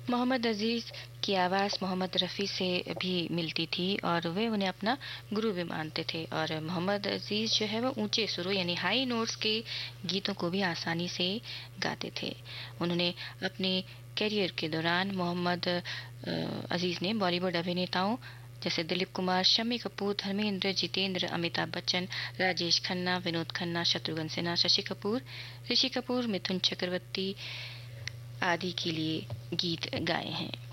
मोहम्मद अज़ीज़ की आवाज़ मोहम्मद रफ़ी से भी मिलती थी और वे उन्हें अपना गुरु भी मानते थे। और मोहम्मद अज़ीज़ जो है वो ऊंचे सुरों यानी हाई नोट्स के गीतों को भी आसानी से गाते थे। उन्होंने अपने करियर के दौरान मोहम्मद अज़ीज़ ने बॉलीवुड अभिनेताओं जैसे दिलीप कुमार, शम्मी कपूर, धर्मेंद्र, जितेंद्र, अमिताभ बच्चन, राजेश खन्ना, विनोद खन्ना, शत्रुघ्न सिन्हा, शशि कपूर, ऋषि कपूर, मिथुन चक्रवर्ती आदि के लिए गीत गाए हैं।